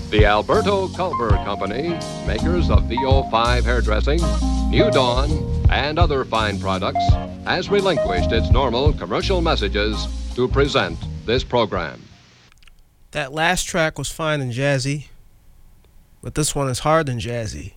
The Alberto Culver Company, makers of VO5 hairdressing, New Dawn, and other fine products, has relinquished its normal commercial messages to present this program. That last track was fine and jazzy, but this one is hard and jazzy.